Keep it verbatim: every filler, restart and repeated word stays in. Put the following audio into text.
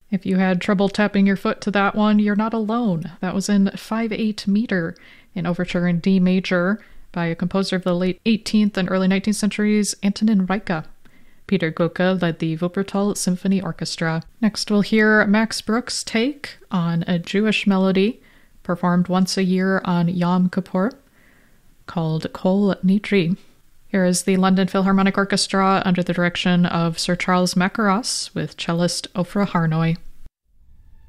If you had trouble tapping your foot to that one, you're not alone. That was in five eight meter, an overture in D major by a composer of the late eighteenth and early nineteenth centuries, Antonin Reicha. Peter Glucke led the Wuppertal Symphony Orchestra. Next we'll hear Max Bruch's take on a Jewish melody, performed once a year on Yom Kippur, called Kol Nidri. Here is the London Philharmonic Orchestra under the direction of Sir Charles Mackerras with cellist Ofra Harnoy.